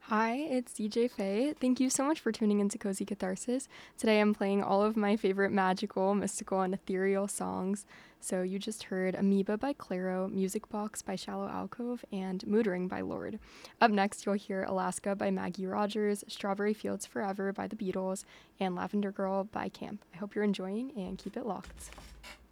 Hi, it's DJ Faye. Thank you so much for tuning into Cozy Catharsis. Today I'm playing all of my favorite magical, mystical, and ethereal songs. So you just heard Amoeba by Clairo, Music Box by Shallow Alcove, and Mood Ring by Lorde. Up next, you'll hear Alaska by Maggie Rogers, Strawberry Fields Forever by the Beatles, and Lavender Girl by Camp. I hope you're enjoying and keep it locked.